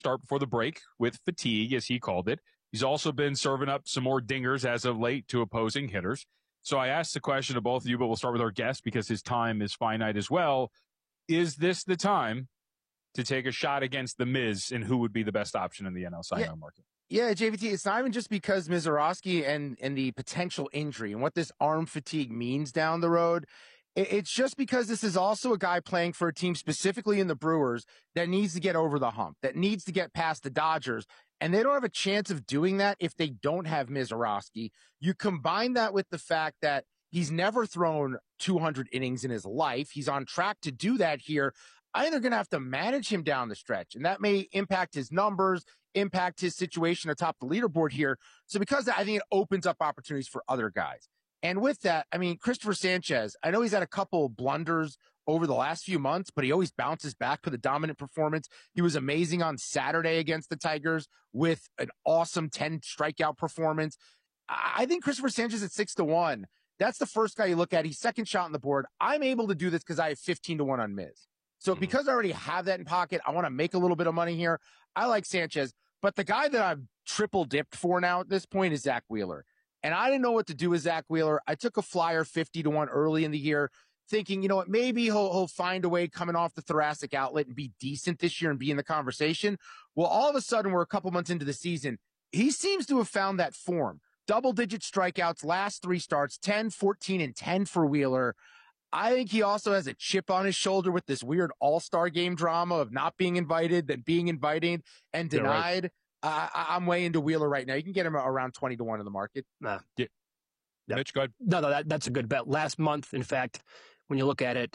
start before the break with fatigue, as he called it. He's also been serving up some more dingers as of late to opposing hitters. So I asked the question to both of you, but we'll start with our guest because his time is finite as well. Is this the time to take a shot against the Miz, and who would be the best option in the NL Cy Young market? Yeah, JVT, it's not even just because Mizorowski and the potential injury and what this arm fatigue means down the road. It's just because this is also a guy playing for a team specifically in the Brewers that needs to get over the hump, that needs to get past the Dodgers. And they don't have a chance of doing that if they don't have Mizorowski. You combine that with the fact that he's never thrown 200 innings in his life. He's on track to do that here. I think they're going to have to manage him down the stretch, and that may impact his numbers, impact his situation atop the leaderboard here. So because of that, I think it opens up opportunities for other guys. And with that, I mean, Christopher Sanchez, I know he's had a couple of blunders over the last few months, but he always bounces back with a dominant performance. He was amazing on Saturday against the Tigers with an awesome 10 strikeout performance. I think Christopher Sanchez at 6-1. That's the first guy you look at. He's second shot on the board. I'm able to do this because I have 15-1 on Miz. So because I already have that in pocket, I want to make a little bit of money here. I like Sanchez, but the guy that I've triple dipped for now at this point is Zach Wheeler. And I didn't know what to do with Zach Wheeler. I took a flyer 50-1 early in the year thinking, you know what, maybe he'll find a way coming off the thoracic outlet and be decent this year and be in the conversation. Well, all of a sudden we're a couple months into the season. He seems to have found that form. Double-digit strikeouts, last 3 starts, 10, 14, and 10 for Wheeler. I think he also has a chip on his shoulder with this weird all-star game drama of not being invited, then being invited and denied. Yeah, right. I'm way into Wheeler right now. You can get him around 20-1 in the market. Yeah. Mitch, go ahead. No, that's a good bet. Last month, in fact, when you look at it,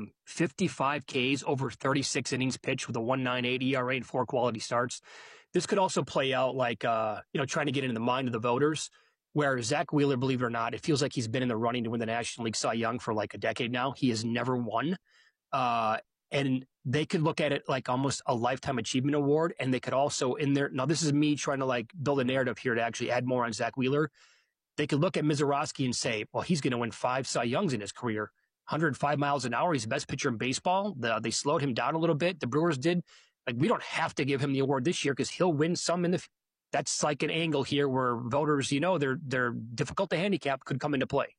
55 Ks over 36 innings pitched with a 1.98 ERA and 4 quality starts. This could also play out like, trying to get into the mind of the voters. Where Zach Wheeler, believe it or not, it feels like he's been in the running to win the National League Cy Young for like a decade now. He has never won. And they could look at it like almost a lifetime achievement award. And they could also now this is me trying to like build a narrative here to actually add more on Zach Wheeler. They could look at Mizorowski and say, well, he's going to win 5 Cy Youngs in his career. 105 miles an hour. He's the best pitcher in baseball. They slowed him down a little bit. The Brewers did. Like, we don't have to give him the award this year because he'll win some in the That's like an angle here where voters, they're difficult to handicap, could come into play.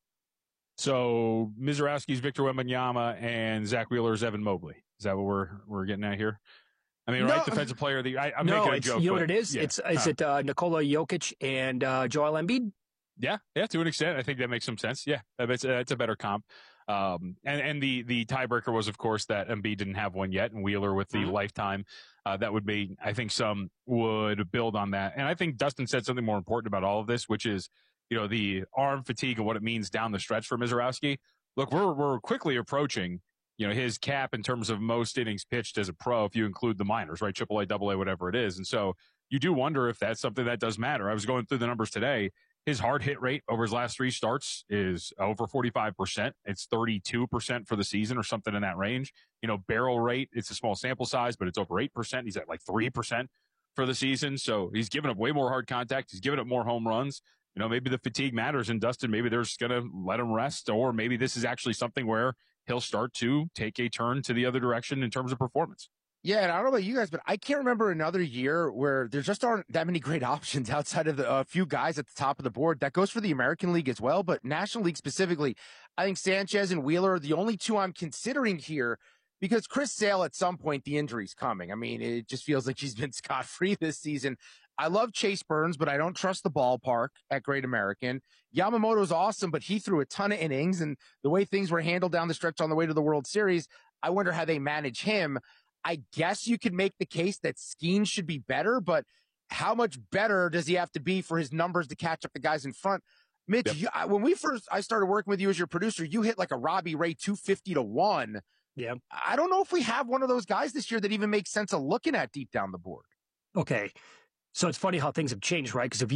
So Mizorowski's Victor Wembanyama and Zach Wheeler's Evan Mobley. Is that what we're getting at here? I mean, right? Defensive player of the year. I'm making a joke. You know what it is? Yeah. Is it Nikola Jokic and Joel Embiid? Yeah, to an extent. I think that makes some sense. Yeah, it's a better comp. And the tiebreaker was, of course, that Embiid didn't have one yet, and Wheeler with the lifetime. That would be, I think some would build on that. And I think Dustin said something more important about all of this, which is, the arm fatigue and what it means down the stretch for Mizorowski. Look, we're quickly approaching, his cap in terms of most innings pitched as a pro, if you include the minors, right? AAA, AA, whatever it is. And so you do wonder if that's something that does matter. I was going through the numbers today. His hard hit rate over his last 3 starts is over 45%. It's 32% for the season or something in that range. Barrel rate, it's a small sample size, but it's over 8%. He's at like 3% for the season. So he's giving up way more hard contact. He's giving up more home runs. Maybe the fatigue matters, and Dustin, maybe they're just going to let him rest, or maybe this is actually something where he'll start to take a turn to the other direction in terms of performance. Yeah, and I don't know about you guys, but I can't remember another year where there just aren't that many great options outside of a few guys at the top of the board. That goes for the American League as well, but National League specifically. I think Sanchez and Wheeler are the only 2 I'm considering here because Chris Sale, at some point, the injury's coming. I mean, it just feels like he's been scot-free this season. I love Chase Burns, but I don't trust the ballpark at Great American. Yamamoto's awesome, but he threw a ton of innings, and the way things were handled down the stretch on the way to the World Series, I wonder how they manage him. I guess you could make the case that Skeens should be better, but how much better does he have to be for his numbers to catch up the guys in front? Mitch, yep. When I started working with you as your producer, you hit like a Robbie Ray 250-1. Yeah. I don't know if we have one of those guys this year that even makes sense of looking at deep down the board. Okay. So it's funny how things have changed, right? Because if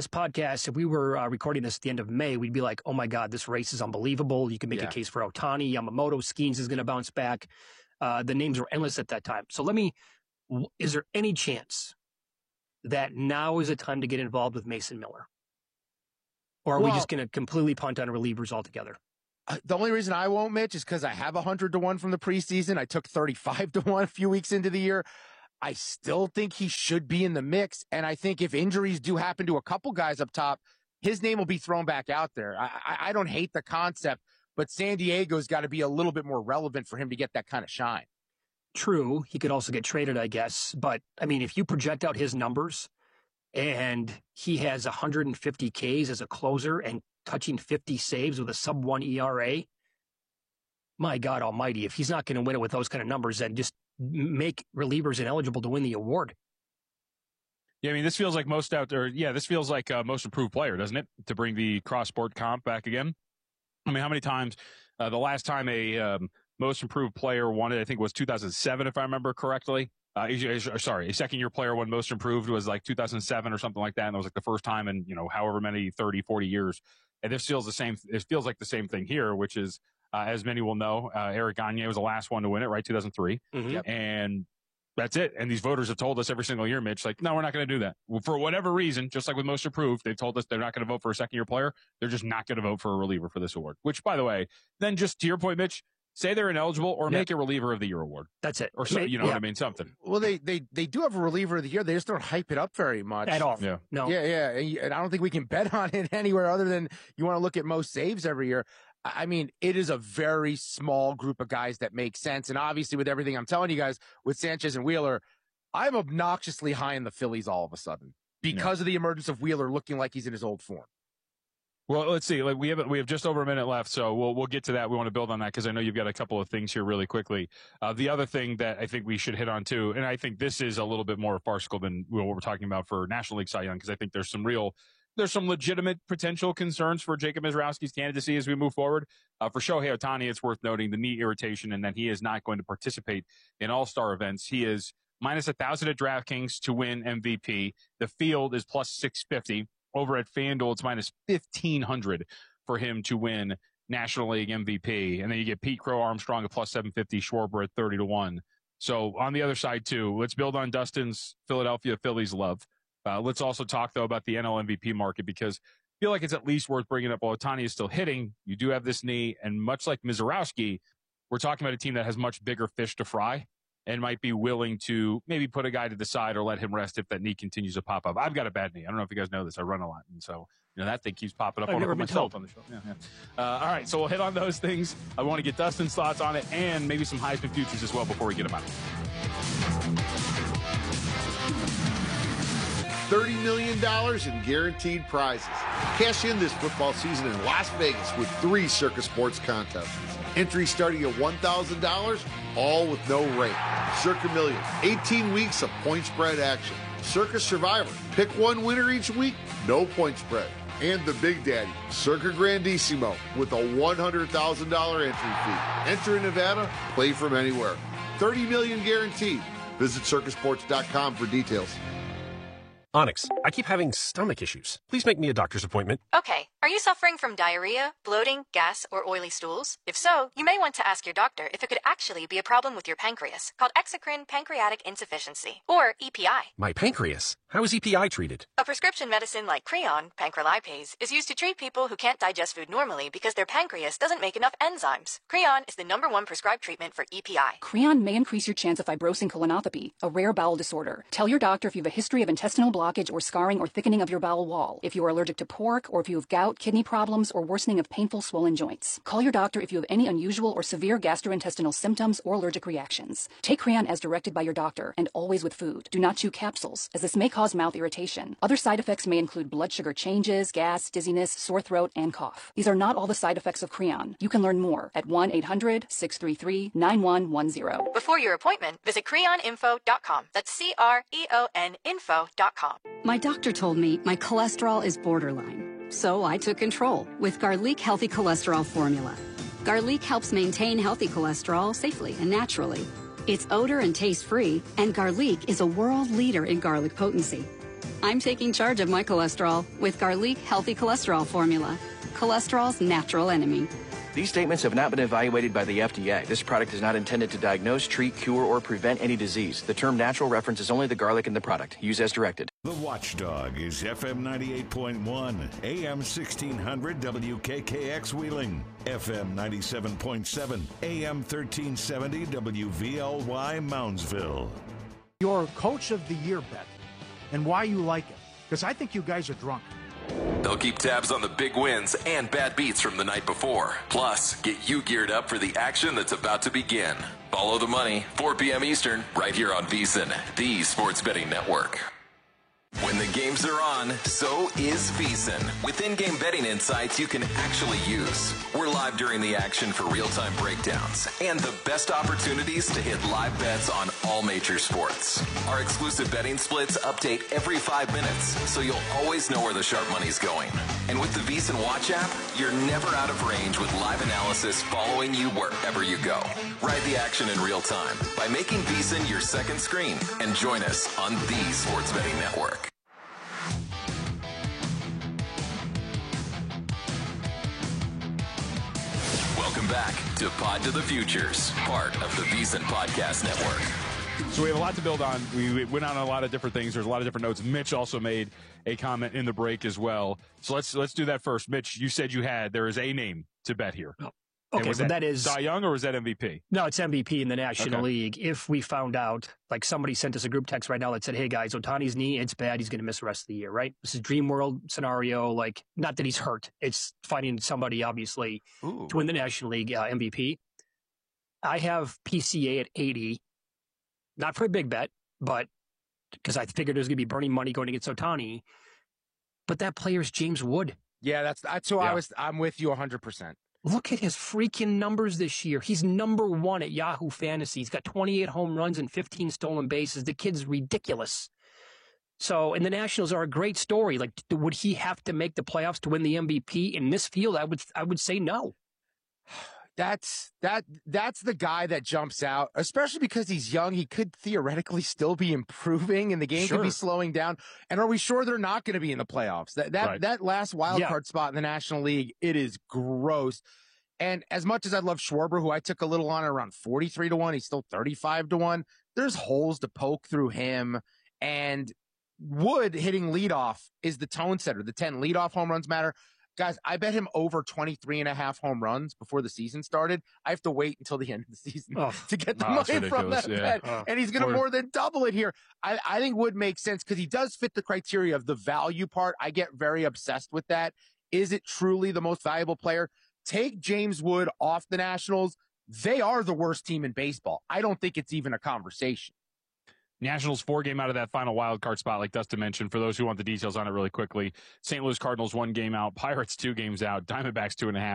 we were recording this at the end of May, we'd be like, oh my God, this race is unbelievable. You can make a case for Ohtani, Yamamoto, Skeens is going to bounce back. The names were endless at that time. So is there any chance that now is a time to get involved with Mason Miller? Or are we just going to completely punt on relievers altogether? The only reason I won't, Mitch, is because I have 100-1 from the preseason. I took 35-1 a few weeks into the year. I still think he should be in the mix. And I think if injuries do happen to a couple guys up top, his name will be thrown back out there. I don't hate the concept, but San Diego's got to be a little bit more relevant for him to get that kind of shine. True. He could also get traded, I guess. But, I mean, if you project out his numbers and he has 150 Ks as a closer and touching 50 saves with a sub-1 ERA, my God almighty, if he's not going to win it with those kind of numbers, then just make relievers ineligible to win the award. Yeah, I mean, this feels like most improved player, doesn't it? To bring the cross-sport comp back again. I mean, how many times, the last time a most improved player won it, I think it was 2007, if I remember correctly. A second-year player won most improved was like 2007 or something like that. And it was like the first time in, however many, 30, 40 years. And this feels the same. It feels like the same thing here, which is, as many will know, Eric Gagne was the last one to win it, right? 2003. Mm-hmm. And that's it. And these voters have told us every single year, Mitch, like, no, we're not going to do that. Well, for whatever reason, just like with most improved, they've told us they're not going to vote for a second-year player. They're just not going to vote for a reliever for this award, which, by the way, then just to your point, Mitch, say they're ineligible or make a reliever of the year award. That's it. Or so, you know what I mean? Something. Well, they do have a reliever of the year. They just don't hype it up very much. At all. Yeah. No. Yeah. And I don't think we can bet on it anywhere other than you want to look at most saves every year. I mean, it is a very small group of guys that make sense. And obviously with everything I'm telling you guys with Sanchez and Wheeler, I'm obnoxiously high in the Phillies all of a sudden because of the emergence of Wheeler looking like he's in his old form. Well, let's see. Like we have just over a minute left, so we'll get to that. We want to build on that because I know you've got a couple of things here really quickly. The other thing that I think we should hit on too, and I think this is a little bit more farcical than what we're talking about for National League Cy Young, because I think there's some legitimate potential concerns for Jacob Misiorowski's candidacy as we move forward. For Shohei Ohtani, it's worth noting the knee irritation and that he is not going to participate in all-star events. He is minus 1,000 at DraftKings to win MVP. The field is plus 650. Over at FanDuel, it's minus 1,500 for him to win National League MVP. And then you get Pete Crow Armstrong at plus 750, Schwarber at 30-1. So on the other side, too, let's build on Dustin's Philadelphia Phillies love. Let's also talk, though, about the NL MVP market because I feel like it's at least worth bringing up. While Ohtani is still hitting, you do have this knee. And much like Misiorowski, we're talking about a team that has much bigger fish to fry and might be willing to maybe put a guy to the side or let him rest if that knee continues to pop up. I've got a bad knee. I don't know if you guys know this. I run a lot. And so, that thing keeps popping up on myself on the show. Yeah. All right. So we'll hit on those things. I want to get Dustin's thoughts on it and maybe some Heisman futures as well before we get them out. $30 million in guaranteed prizes. Cash in this football season in Las Vegas with 3 Circus Sports contests. Entry starting at $1,000, all with no rate. Circa Millions, 18 weeks of point spread action. Circus Survivor, pick one winner each week, no point spread. And the Big Daddy, Circa Grandissimo, with a $100,000 entry fee. Enter in Nevada, play from anywhere. $30 million guaranteed. Visit circusports.com for details. Onyx, I keep having stomach issues. Please make me a doctor's appointment. Okay. Are you suffering from diarrhea, bloating, gas, or oily stools? If so, you may want to ask your doctor if it could actually be a problem with your pancreas, called exocrine pancreatic insufficiency, or EPI. My pancreas? How is EPI treated? A prescription medicine like Creon, pancrelipase, is used to treat people who can't digest food normally because their pancreas doesn't make enough enzymes. Creon is the #1 prescribed treatment for EPI. Creon may increase your chance of fibrosing colonopathy, a rare bowel disorder. Tell your doctor if you have a history of intestinal blockage or scarring or thickening of your bowel wall, if you are allergic to pork, or if you have gout, kidney problems, or worsening of painful swollen joints. Call your doctor if you have any unusual or severe gastrointestinal symptoms or allergic reactions. Take Creon as directed by your doctor, and always with food. Do not chew capsules, as this may cause mouth irritation. Other side effects may include blood sugar changes, gas, dizziness, sore throat, and cough. These are not all the side effects of Creon. You can learn more at 1-800-633-9110. Before your appointment, visit creoninfo.com. That's CREON info.com. My doctor told me my cholesterol is borderline. So I took control with Garlic Healthy Cholesterol Formula. Garlic helps maintain healthy cholesterol safely and naturally. It's odor and taste free, and Garlic is a world leader in garlic potency. I'm taking charge of my cholesterol with Garlic Healthy Cholesterol Formula, cholesterol's natural enemy. These statements have not been evaluated by the FDA. This product is not intended to diagnose, treat, cure, or prevent any disease. The term natural references only the garlic in the product. Use as directed. The Watchdog is FM 98.1, AM 1600 WKKX Wheeling, FM 97.7, AM 1370 WVLY Moundsville. Your Coach of the Year bet and why you like it. Because I think you guys are drunk. They'll keep tabs on the big wins and bad beats from the night before. Plus, get you geared up for the action that's about to begin. Follow the money, 4 p.m. Eastern, right here on VSiN, the Sports Betting Network. When the games are on, so is VSiN. With in-game betting insights you can actually use. We're live during the action for real-time breakdowns and the best opportunities to hit live bets on all major sports. Our exclusive betting splits update every 5 minutes, so you'll always know where the sharp money's going. And with the VSiN Watch app, you're never out of range with live analysis following you wherever you go. Ride the action in real time by making VSiN your second screen and join us on the Sports Betting Network. Welcome back to Pod to the Futures, part of the VSiN Podcast Network. So we have a lot to build on. We went on a lot of different things. There's a lot of different notes. Mitch also made a comment in the break as well. So let's do that first. Mitch, you said there is a name to bet here. Okay, so that is Cy Young, or is that MVP? No, it's MVP in the National League. If we found out, like somebody sent us a group text right now that said, hey guys, Ohtani's knee, it's bad. He's going to miss the rest of the year, right? This is dream world scenario. Like, not that he's hurt. It's finding somebody, obviously, to win the National League MVP. I have PCA at 80. Not for a big bet, but because I figured there's going to be burning money going against Ohtani. But that player's James Wood. Yeah, that's who I'm with you 100%. Look at his freaking numbers this year. He's number 1 at Yahoo Fantasy. He's got 28 home runs and 15 stolen bases. The kid's ridiculous. So, and the Nationals are a great story. Like, would he have to make the playoffs to win the MVP in this field? I would say no. That's the guy that jumps out, especially because he's young. He could theoretically still be improving, and the game could be slowing down. And are we sure they're not going to be in the playoffs? That last wild card spot in the National League, it is gross. And as much as I love Schwarber, who I took a little on around 43-1, he's still 35-1. There's holes to poke through him. And Wood hitting leadoff is the tone setter. The 10 leadoff home runs matter. Guys, I bet him over 23.5 home runs before the season started. I have to wait until the end of the season to get the money from that bet. And he's going to more than double it here. I think Wood makes sense because he does fit the criteria of the value part. I get very obsessed with that. Is it truly the most valuable player? Take James Wood off the Nationals. They are the worst team in baseball. I don't think it's even a conversation. Nationals 4 game out of that final wild card spot, like Dustin mentioned. For those who want the details on it really quickly, St. Louis Cardinals 1 game out, Pirates 2 games out, Diamondbacks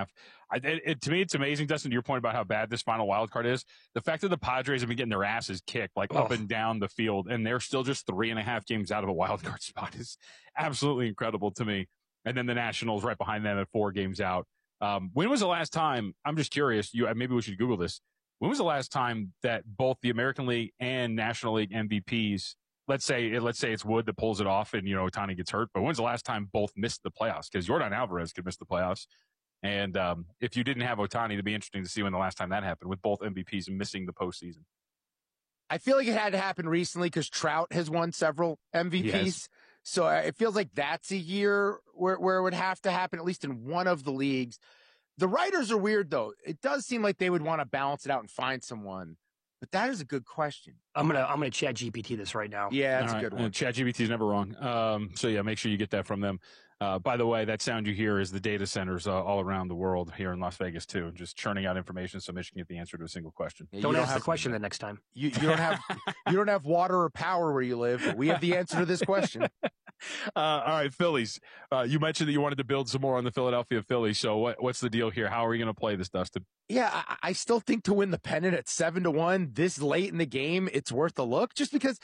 2.5. To me, it's amazing, Dustin, to your point about how bad this final wild card is. The fact that the Padres have been getting their asses kicked up and down the field, and they're still just 3.5 games out of a wild card spot is absolutely incredible to me. And then the Nationals right behind them at 4 games out. When was the last time? I'm just curious. Maybe we should Google this. When was the last time that both the American League and National League MVPs, let's say it's Wood that pulls it off and, Ohtani gets hurt, but when's the last time both missed the playoffs? Because Yordan Alvarez could miss the playoffs. And if you didn't have Ohtani, it'd be interesting to see when the last time that happened with both MVPs missing the postseason. I feel like it had to happen recently because Trout has won several MVPs. Yes. So it feels like that's a year where it would have to happen, at least in one of the leagues. The writers are weird, though. It does seem like they would want to balance it out and find someone. But that is a good question. I'm gonna chat GPT this right now. Yeah, that's a good one. Chat GPT is never wrong. So yeah, make sure you get that from them. By the way, that sound you hear is the data centers all around the world, here in Las Vegas too, just churning out information so Mitch can get the answer to a single question. Yeah, don't ask the question the next time. You don't have water or power where you live, but we have the answer to this question. All right, Phillies. You mentioned that you wanted to build some more on the Philadelphia Phillies. So what's the deal here? How are you going to play this, Dustin? Yeah, I still think to win the pennant at 7-1 this late in the game, it's worth a look. Just because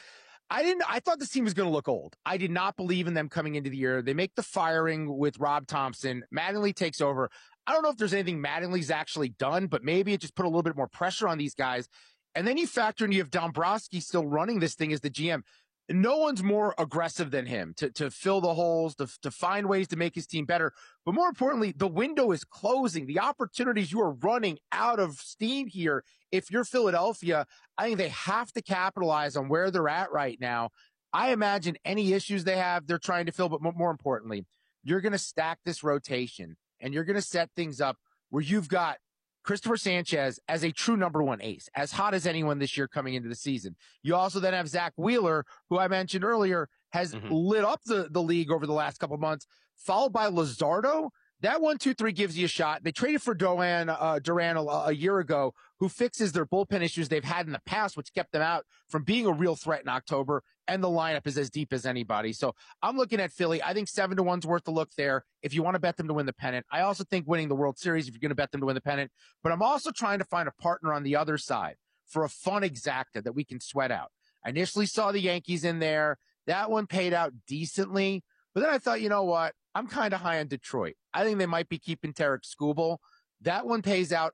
I thought this team was going to look old. I did not believe in them coming into the year. They make the firing with Rob Thompson. Mattingly takes over. I don't know if there's anything Mattingly's actually done, but maybe it just put a little bit more pressure on these guys. And then you factor in you have Dombrowski still running this thing as the GM. No one's more aggressive than him to fill the holes, to find ways to make his team better. But more importantly, the window is closing. The opportunities, you are running out of steam here. If you're Philadelphia, I think they have to capitalize on where they're at right now. I imagine any issues they have, they're trying to fill. But more importantly, you're going to stack this rotation and you're going to set things up where you've got Christopher Sanchez as a true number one ace, as hot as anyone this year coming into the season. You also then have Zach Wheeler, who I mentioned earlier, has lit up the league over the last couple of months, followed by Luzardo. That 1-2-3 gives you a shot. They traded for Duran a year ago, who fixes their bullpen issues they've had in the past, which kept them out from being a real threat in October. And the lineup is as deep as anybody. So I'm looking at Philly. I think 7-1's worth a look there if you want to bet them to win the pennant. I also think winning the World Series if you're going to bet them to win the pennant. But I'm also trying to find a partner on the other side for a fun exacta that we can sweat out. I initially saw the Yankees in there. That one paid out decently. But then I thought, you know what? I'm kind of high on Detroit. I think they might be keeping Tarek Skubal. That one pays out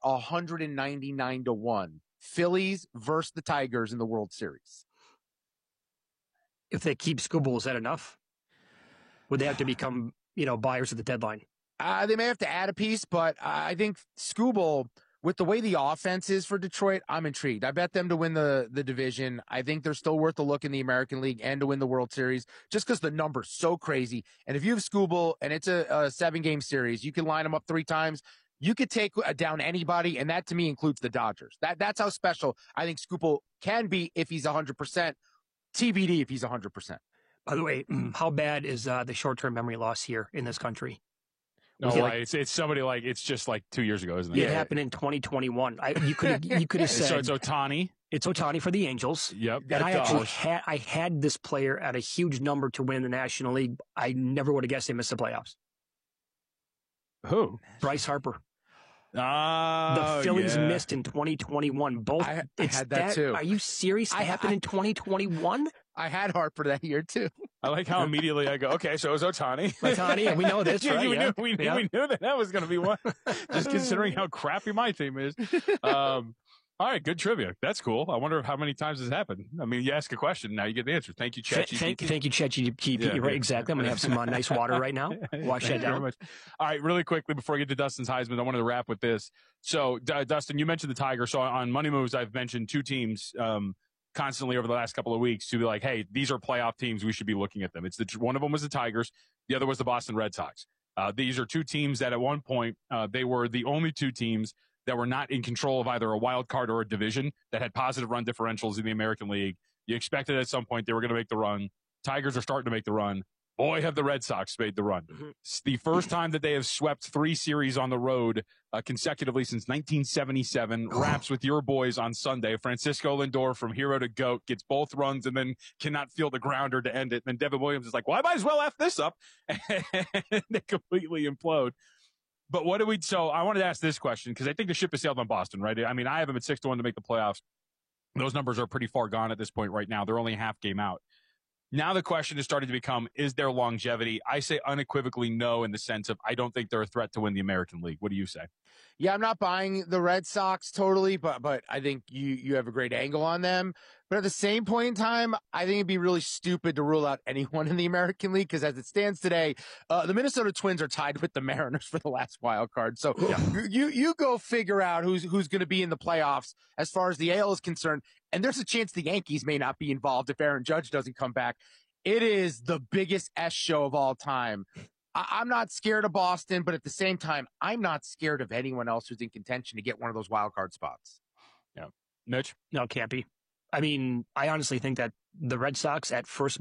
199-1. Phillies versus the Tigers in the World Series. If they keep Skubal, is that enough? Would they have to become, buyers at the deadline? They may have to add a piece, but I think Skubal, with the way the offense is for Detroit, I'm intrigued. I bet them to win the division. I think they're still worth a look in the American League and to win the World Series just because the number's so crazy. And if you have Skubal and it's a 7-game series, you can line them up 3 times. You could take down anybody, and that to me includes the Dodgers. That's how special I think Skubal can be if he's 100%. TBD if he's 100%. By the way, how bad is the short-term memory loss here in this country? No, it's somebody it's just 2 years ago, isn't it? It happened in 2021. You could have said so. It's Ohtani. It's Ohtani for the Angels. Yep. And I actually had this player at a huge number to win the National League. I never would have guessed they missed the playoffs. Who? Bryce Harper. The Phillies missed in 2021. Both. I had that too. Are you serious? It happened in 2021? I had Harper that year too. I like how immediately I go, okay, so it was Ohtani. Ohtani, and we know this, right? We knew that was going to be one. Just considering how crappy my team is. All right, good trivia. That's cool. I wonder how many times this happened. I mean, you ask a question, now you get the answer. Thank you, ChatGPT. Thank you, ChatGPT. Yeah, right, exactly. I'm going to have some nice water right now. Wash that down. All right, really quickly before I get to Dustin's Heisman, I wanted to wrap with this. So, Dustin, you mentioned the Tigers. So on Money Moves, I've mentioned 2 teams constantly over the last couple of weeks to be like, hey, these are playoff teams. We should be looking at them. One of them was the Tigers. The other was the Boston Red Sox. These are 2 teams that at one point, they were the only 2 teams that were not in control of either a wild card or a division that had positive run differentials in the American League. You expected at some point they were going to make the run. Tigers are starting to make the run. Boy, have the Red Sox made the run. It's the first time that they have swept 3 series on the road consecutively since 1977. Wraps with your boys on Sunday. Francisco Lindor from hero to GOAT gets both runs and then cannot field a grounder to end it. And then Devin Williams is like, well, I might as well F this up. And they completely implode. But so I wanted to ask this question because I think the ship has sailed on Boston, right? I mean, I have them at 6-1 to make the playoffs. Those numbers are pretty far gone at this point right now. They're only a half game out. Now the question is starting to become, is there longevity? I say unequivocally no in the sense of I don't think they're a threat to win the American League. What do you say? Yeah, I'm not buying the Red Sox totally, but I think you have a great angle on them. But at the same point in time, I think it'd be really stupid to rule out anyone in the American League because as it stands today, the Minnesota Twins are tied with the Mariners for the last wild card. So you go figure out who's going to be in the playoffs as far as the AL is concerned. And there's a chance the Yankees may not be involved if Aaron Judge doesn't come back. It is the biggest S show of all time. I'm not scared of Boston, but at the same time, I'm not scared of anyone else who's in contention to get one of those wild card spots. Yeah. Mitch? No, can't be. I mean, I honestly think that the Red Sox at first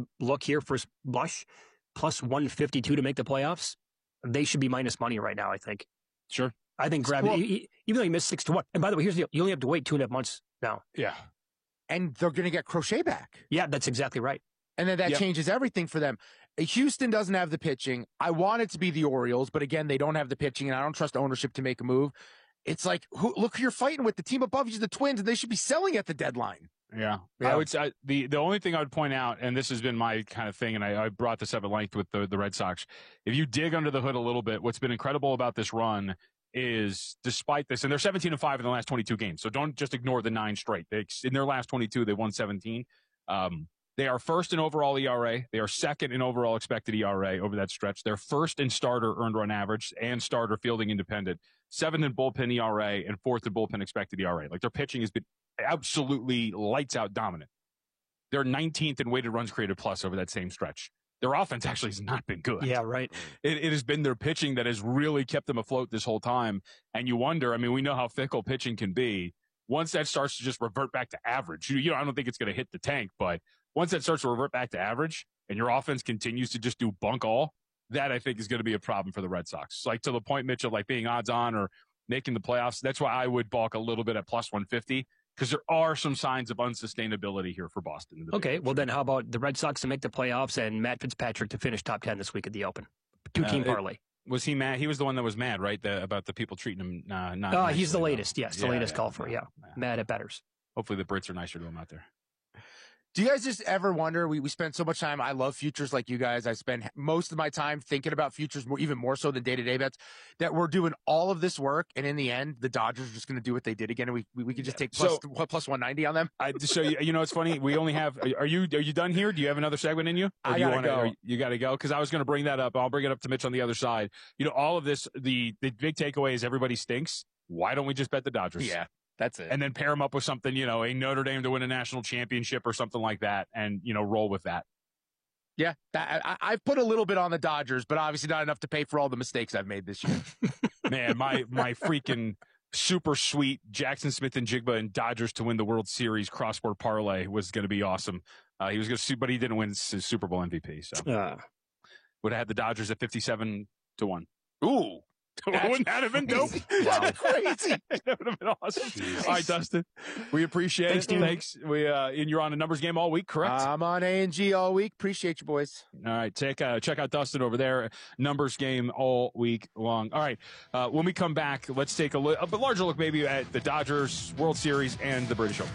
blush, plus 152 to make the playoffs, they should be minus money right now, I think. Sure. I think even though you missed 6-1. And by the way, here's the deal. You only have to wait 2.5 months now. Yeah. And they're going to get Crochet back. Yeah, that's exactly right. And then that changes everything for them. Houston doesn't have the pitching. I want it to be the Orioles, but again, they don't have the pitching, and I don't trust ownership to make a move. It's like, look who you're fighting with. The team above you is the Twins, and they should be selling at the deadline. Yeah. I would say the only thing I would point out, and this has been my kind of thing, and I brought this up at length with the Red Sox. If you dig under the hood a little bit, what's been incredible about this run is despite this, and they're 17-5 in the last 22 games, so don't just ignore the 9 straight. In their last 22, they won 17. They are first in overall ERA. They are second in overall expected ERA over that stretch. They're first in starter earned run average and starter fielding independent. 7th in bullpen ERA and 4th in bullpen expected ERA. Like their pitching has been absolutely lights out dominant. They're 19th in weighted runs created plus over that same stretch. Their offense actually has not been good. Yeah, right. It has been their pitching that has really kept them afloat this whole time. And you wonder, I mean, we know how fickle pitching can be. Once that starts to just revert back to average, I don't think it's going to hit the tank, but once that starts to revert back to average and your offense continues to just do bunk all, that I think is going to be a problem for the Red Sox. Like to the point, Mitch, of like being odds on or making the playoffs. That's why I would balk a little bit at plus 150. Because there are some signs of unsustainability here for Boston. Okay, well then how about the Red Sox to make the playoffs and Matt Fitzpatrick to finish top 10 this week at the Open? Two-team parlay. Was he mad? He was the one that was mad, right? About the people treating him not nicely. He's the latest, yes. The latest golfer, yeah. Mad at bettors. Hopefully the Brits are nicer to him out there. Do you guys just ever wonder, we spend so much time, I love futures like you guys, I spend most of my time thinking about futures, even more so than day-to-day bets, that we're doing all of this work, and in the end, the Dodgers are just going to do what they did again, and we could just take plus 190 on them? So, it's funny, we only have, are you done here? Do you have another segment in you? I gotta go. You got to go? Because I was going to bring that up. I'll bring it up to Mitch on the other side. All of this, the big takeaway is everybody stinks. Why don't we just bet the Dodgers? Yeah. That's it. And then pair them up with something, a Notre Dame to win a national championship or something like that and, roll with that. Yeah, I've put a little bit on the Dodgers, but obviously not enough to pay for all the mistakes I've made this year. Man, my freaking super sweet Jackson Smith and Jigba and Dodgers to win the World Series crossword parlay was going to be awesome. He was going to, but he didn't win his Super Bowl MVP. So would have had the Dodgers at 57-1. Ooh. Wouldn't that have been dope? Wow. Crazy. That would have been awesome. Jeez. All right, Dustin. We appreciate it. Thanks. And you're on a numbers game all week, correct? I'm on A&G all week. Appreciate you, boys. All right. Check out Dustin over there. Numbers game all week long. All right. When we come back, let's take a larger look maybe at the Dodgers, World Series, and the British Open.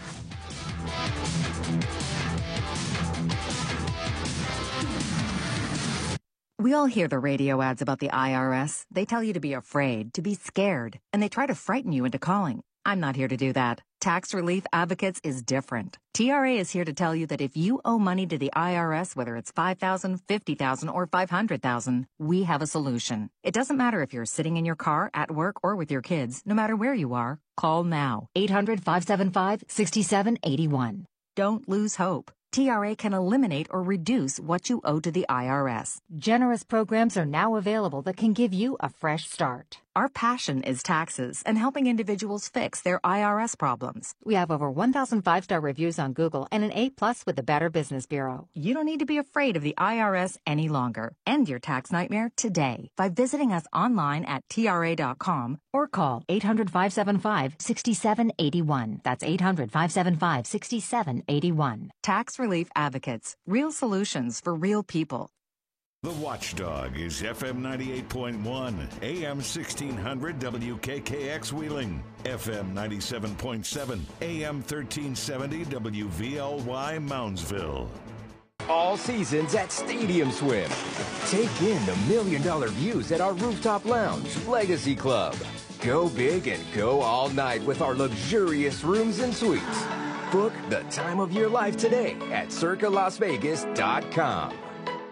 We all hear the radio ads about the IRS. They tell you to be afraid, to be scared, and they try to frighten you into calling. I'm not here to do that. Tax Relief Advocates is different. TRA is here to tell you that if you owe money to the IRS, whether it's $5,000, $50,000, or $500,000, we have a solution. It doesn't matter if you're sitting in your car, at work, or with your kids. No matter where you are, call now. 800-575-6781. Don't lose hope. TRA can eliminate or reduce what you owe to the IRS. Generous programs are now available that can give you a fresh start. Our passion is taxes and helping individuals fix their IRS problems. We have over 1,000 5-star reviews on Google and an A+ with the Better Business Bureau. You don't need to be afraid of the IRS any longer. End your tax nightmare today by visiting us online at TRA.com or call 800-575-6781. That's 800-575-6781. Tax Relief Advocates. Real solutions for real people. The Watchdog is FM 98.1, AM 1600 WKKX Wheeling, FM 97.7, AM 1370 WVLY Moundsville. All seasons at Stadium Swim. Take in the $1 million views at our rooftop lounge, Legacy Club. Go big and go all night with our luxurious rooms and suites. Book the time of your life today at circalasvegas.com.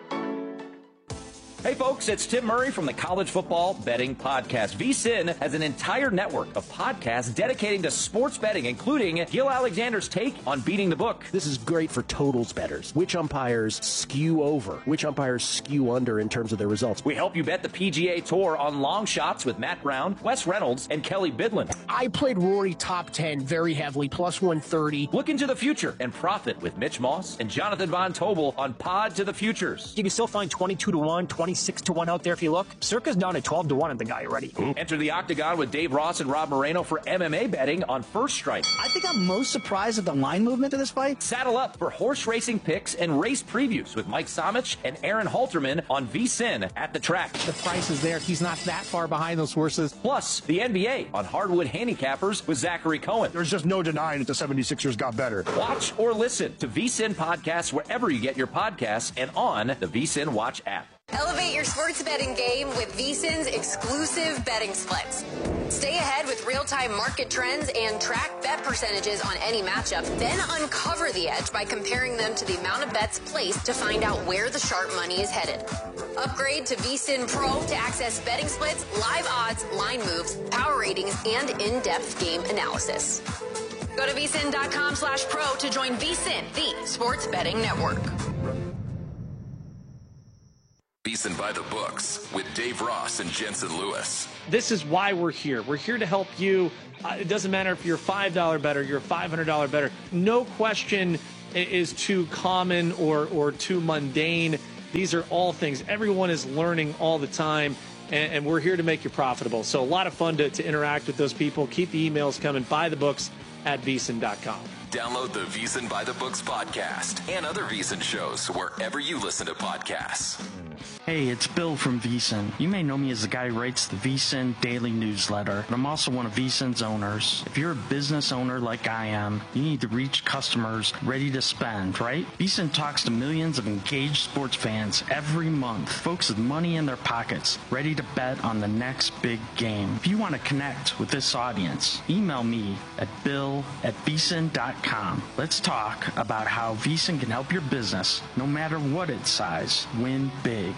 Hey folks, it's Tim Murray from the College Football Betting Podcast. VSiN has an entire network of podcasts dedicating to sports betting, including Gil Alexander's take on beating the book. This is great for totals bettors. Which umpires skew over? Which umpires skew under in terms of their results? We help you bet the PGA Tour on long shots with Matt Brown, Wes Reynolds, and Kelly Bidlin. I played Rory top 10 very heavily, plus 130. Look into the future and profit with Mitch Moss and Jonathan Von Tobel on Pod to the Futures. You can still find 22-1, 26-1 out there if you look. Circa's down at 12-1 on the guy already. Enter the Octagon with Dave Ross and Rob Moreno for MMA betting on First Strike. I think I'm most surprised at the line movement of this fight. Saddle up for horse racing picks and race previews with Mike Somich and Aaron Halterman on VSiN at the track. The price is there. He's not that far behind those horses. Plus, the NBA on Hardwood Handicappers with Zachary Cohen. There's just no denying that the 76ers got better. Watch or listen to VSiN podcasts wherever you get your podcasts and on the VSiN Watch app. Elevate your sports betting game with VSiN's exclusive betting splits. Stay ahead with real-time market trends and track bet percentages on any matchup. Then uncover the edge by comparing them to the amount of bets placed to find out where the sharp money is headed. Upgrade to VSiN Pro to access betting splits, live odds, line moves, power ratings, and in-depth game analysis. Go to vsin.com/pro to join VSiN, the sports betting network. VSiN by the Books with Dave Ross and Jensen Lewis. This is why we're here. We're here to help you. It doesn't matter if you're a $5 bettor, you're a $500 bettor. No question is too common or too mundane. These are all things. Everyone is learning all the time, and we're here to make you profitable. So a lot of fun to interact with those people. Keep the emails coming. BuyTheBooks@VSiN.com. Download the VSiN by the Books podcast and other VSiN shows wherever you listen to podcasts. Hey, it's Bill from VSiN. You may know me as the guy who writes the VSiN Daily Newsletter, but I'm also one of VSiN's owners. If you're a business owner like I am, you need to reach customers ready to spend, right? VSiN talks to millions of engaged sports fans every month, folks with money in their pockets, ready to bet on the next big game. If you want to connect with this audience, email me at bill@vsin.com. Let's talk about how VSiN can help your business, no matter what its size, win big.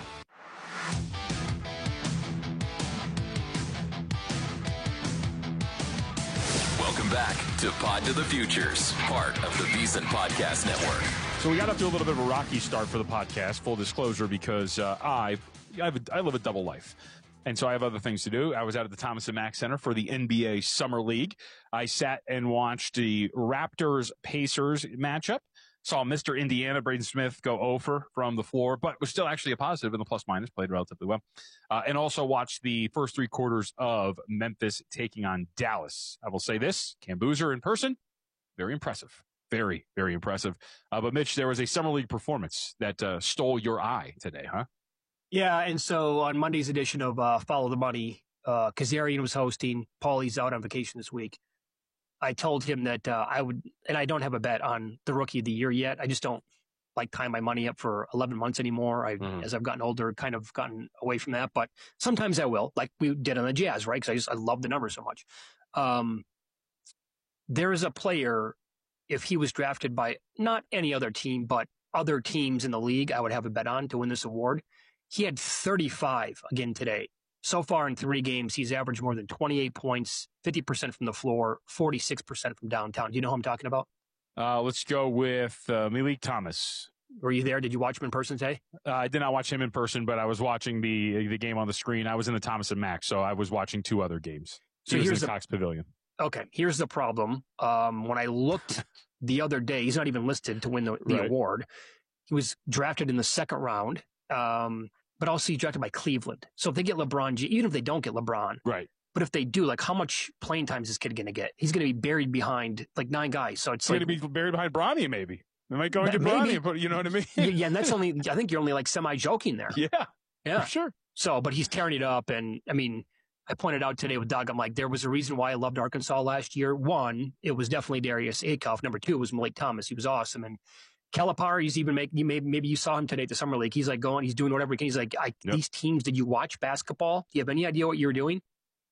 Welcome back to Pod to the Futures, part of the VSiN Podcast Network. So we got up to a little bit of a rocky start for the podcast, full disclosure, because I live a double life. And so I have other things to do. I was out at the Thomas & Mack Center for the NBA Summer League. I sat and watched the Raptors-Pacers matchup. Saw Mr. Indiana, Braden Smith, go 0 from the floor, but was still actually a positive in the plus-minus, played relatively well. And also watched the first 3 quarters of Memphis taking on Dallas. I will say this, Cam Boozer in person, very impressive. Very, very impressive. But Mitch, there was a Summer League performance that stole your eye today, huh? Yeah, and so on Monday's edition of Follow the Money, Kazarian was hosting. Paulie's out on vacation this week. I told him that I would, and I don't have a bet on the Rookie of the Year yet. I just don't like tying my money up for 11 months anymore. As I've gotten older, kind of gotten away from that. But sometimes I will, like we did on the Jazz, right? Because I love the numbers so much. There is a player, if he was drafted by not any other team, but other teams in the league, I would have a bet on to win this award. He had 35 again today. So far in 3 games, he's averaged more than 28 points, 50% from the floor, 46% from downtown. Do you know who I'm talking about? Let's go with Malik Thomas. Were you there? Did you watch him in person today? I did not watch him in person, but I was watching the game on the screen. I was in the Thomas & Mack, so I was watching 2 other games. He was in the Cox Pavilion. Okay, here's the problem. When I looked the other day, he's not even listed to win the award. He was drafted in the 2nd round. But also he's drafted by Cleveland. So if they get LeBron, even if they don't get LeBron, right? But if they do, like, how much playing time is this kid going to get? He's going to be buried behind like 9 guys. So it's going to be buried behind Bronny, maybe. They might go and get Bronny, you know what I mean? Yeah, and that's only, I think you're only like semi-joking there. Yeah, for sure. So, but he's tearing it up. And I mean, I pointed out today with Doug, I'm like, there was a reason why I loved Arkansas last year. 1, it was definitely Darius Aikoff. Number 2, it was Malik Thomas. He was awesome. And Calipari, he's even maybe you saw him today at the Summer League. He's like he's doing whatever he can. He's like, these teams, did you watch basketball? Do you have any idea what you're doing?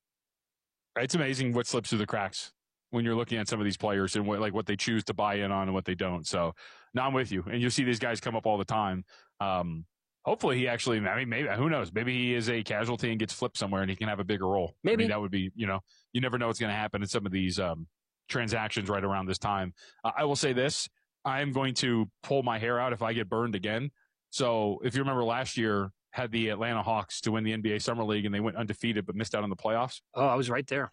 It's amazing what slips through the cracks when you're looking at some of these players and what they choose to buy in on and what they don't. So now I'm with you. And you'll see these guys come up all the time. Hopefully he actually, maybe, who knows? Maybe he is a casualty and gets flipped somewhere and he can have a bigger role. Maybe. That would be, you never know what's going to happen in some of these transactions right around this time. I will say this. I'm going to pull my hair out if I get burned again. So if you remember last year, had the Atlanta Hawks to win the NBA Summer League and they went undefeated but missed out on the playoffs. Oh, I was right there.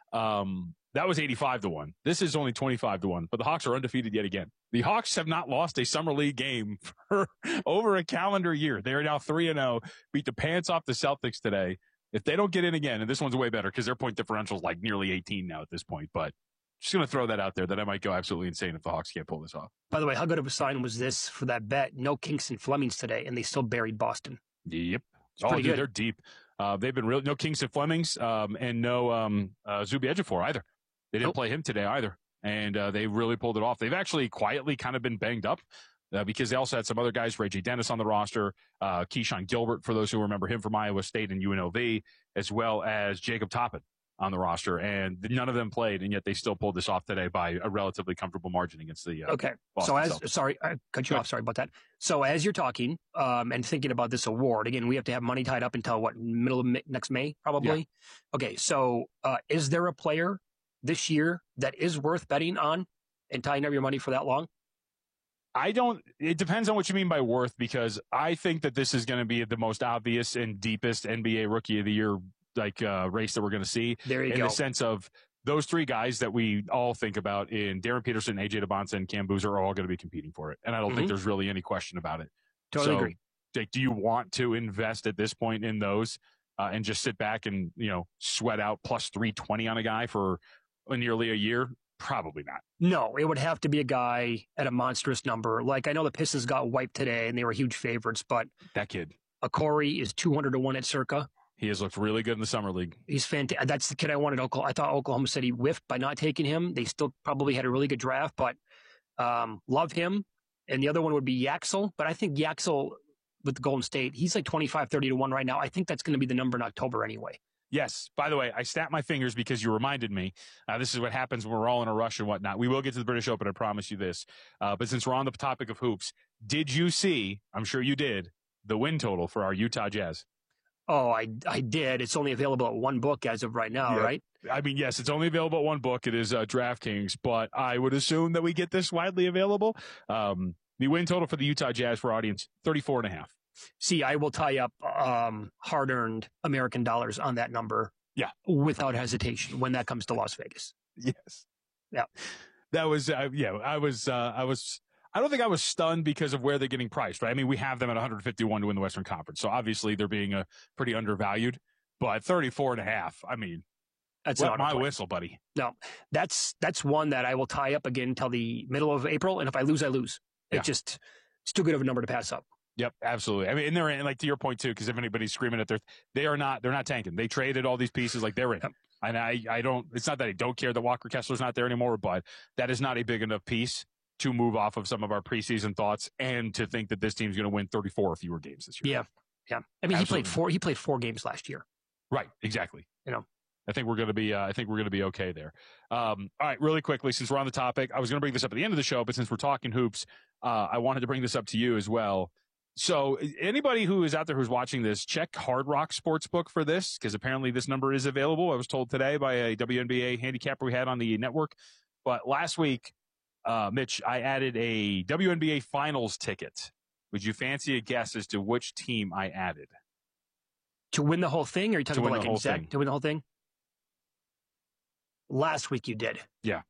That was 85-1. This is only 25-1, but the Hawks are undefeated yet again. The Hawks have not lost a Summer League game for over a calendar year. They are now 3-0, beat the pants off the Celtics today. If they don't get in again, and this one's way better because their point differential is like nearly 18 now at this point, but just going to throw that out there that I might go absolutely insane if the Hawks can't pull this off. By the way, how good of a sign was this for that bet? No Kingston Flemings today, and they still buried Boston. Yep. Dude, they're deep. They've been no Kingston Flemings and no Zubi Ejiofor either. They didn't play him today either, and they really pulled it off. They've actually quietly kind of been banged up because they also had some other guys, Reggie Dennis on the roster, Keyshawn Gilbert, for those who remember him from Iowa State and UNLV, as well as Jacob Toppin on the roster, and none of them played, and yet they still pulled this off today by a relatively comfortable margin against the Boston Celtics. Sorry, I cut you off. Sorry about that. So as you're talking and thinking about this award, again, we have to have money tied up until middle of next May, probably? Yeah. Okay, so is there a player this year that is worth betting on and tying up your money for that long? It depends on what you mean by worth, because I think that this is going to be the most obvious and deepest NBA Rookie of the Year race that we're going to see. There you go. In the sense of those three guys that we all think about in Darren Peterson, AJ DeBonsa, and Cam Boozer are all going to be competing for it. And I don't think there's really any question about it. Totally agree. Do you want to invest at this point in those and just sit back and, sweat out plus 320 on a guy for nearly a year? Probably not. No, it would have to be a guy at a monstrous number. Like, I know the Pistons got wiped today and they were huge favorites, but that kid, Okori, is 200-1 at Circa. He has looked really good in the summer league. He's fantastic. That's the kid I wanted. I thought Oklahoma City whiffed by not taking him. They still probably had a really good draft, but love him. And the other one would be Yaxel. But I think Yaxel with the Golden State, he's like 25-30-1 right now. I think that's going to be the number in October anyway. Yes. By the way, I snapped my fingers because you reminded me. This is what happens when we're all in a rush and whatnot. We will get to the British Open, I promise you this. But since we're on the topic of hoops, did you see, I'm sure you did, the win total for our Utah Jazz? Oh, I did. It's only available at one book as of right now, right? I mean, yes, it's only available at one book. It is DraftKings, but I would assume that we get this widely available. The win total for the Utah Jazz for audience, 34.5. See, I will tie up hard-earned American dollars on that number. Yeah. Without hesitation when that comes to Las Vegas. Yes. Yeah. That was, I don't think I was stunned because of where they're getting priced, right? I mean, we have them at 151 to win the Western Conference. So obviously they're being pretty undervalued, but 34.5. I mean, that's wet my whistle, buddy. No, that's one that I will tie up again until the middle of April. And if I lose, I lose. It's too good of a number to pass up. Yep, absolutely. I mean, and they're in, like, to your point too, because if anybody's screaming at they're not tanking. They traded all these pieces, like, they're in. Yep. And I don't, it's not that I don't care that Walker Kessler's not there anymore, but that is not a big enough piece to move off of some of our preseason thoughts and to think that this team's going to win 34 or fewer games this year. Yeah. I mean, he played four games last year. Right. Exactly. I think we're going to be okay there. All right. Really quickly, since we're on the topic, I was going to bring this up at the end of the show, but since we're talking hoops, I wanted to bring this up to you as well. So anybody who is out there who's watching this, check Hard Rock Sportsbook for this, because apparently this number is available. I was told today by a WNBA handicapper we had on the network. But last week, Mitch, I added a WNBA Finals ticket. Would you fancy a guess as to which team I added? To win the whole thing? Or are you talking about like exact to win the whole thing? Last week you did. Yeah.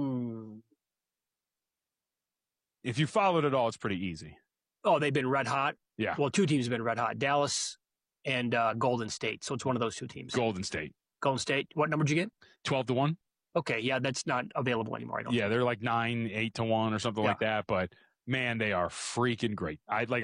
If you followed it all, it's pretty easy. Oh, they've been red hot? Yeah. Well, two teams have been red hot. Dallas and Golden State. So it's one of those two teams. Golden State. What number did you get? 12-1. Okay, yeah, that's not available anymore. I don't think. They're like 9-8-1 or something like that. But man, they are freaking great.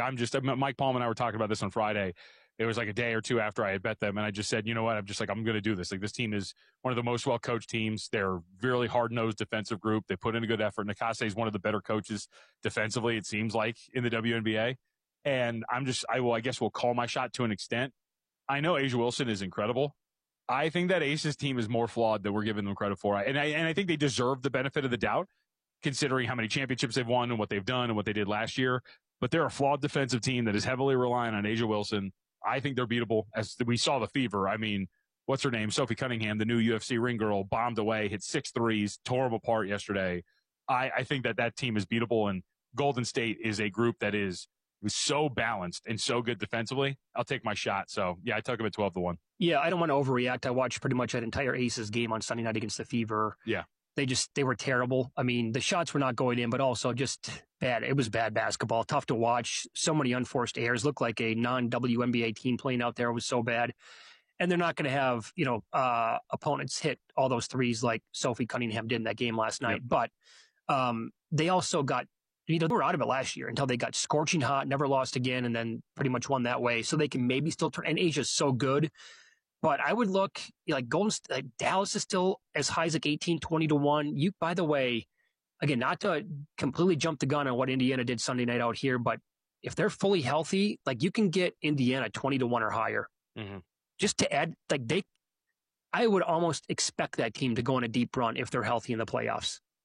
Mike Palm and I were talking about this on Friday. It was like a day or two after I had bet them, and I just said, you know what? I'm going to do this. Like, this team is one of the most well-coached teams. They're a really hard-nosed defensive group. They put in a good effort. Nakase is one of the better coaches defensively, it seems like, in the WNBA. And I guess we'll call my shot to an extent. I know A'ja Wilson is incredible. I think that Aces team is more flawed than we're giving them credit for. And I think they deserve the benefit of the doubt, considering how many championships they've won and what they've done and what they did last year. But they're a flawed defensive team that is heavily relying on A'ja Wilson. I think they're beatable. As we saw the fever. I mean, what's her name? Sophie Cunningham, the new UFC ring girl, bombed away, hit 6 threes, tore them apart yesterday. I think that team is beatable, and Golden State is a group that was so balanced and so good defensively. I'll take my shot. So, yeah, I took them at 12-1. Yeah, I don't want to overreact. I watched pretty much that entire Aces game on Sunday night against the Fever. Yeah. They were terrible. I mean, the shots were not going in, but also just bad. It was bad basketball, tough to watch. So many unforced errors. Looked like a non-WNBA team playing out there. It was so bad. And they're not going to have, opponents hit all those threes like Sophie Cunningham did in that game last night. Yep. But they also got, they were out of it last year until they got scorching hot, never lost again, and then pretty much won that way. So they can maybe still turn. And Asia's so good. But I would look like Dallas is still as high as like 18-20-1. By the way, again, not to completely jump the gun on what Indiana did Sunday night out here, but if they're fully healthy, like you can get Indiana 20-1 or higher. Mm-hmm. Just to add, I would almost expect that team to go on a deep run if they're healthy in the playoffs.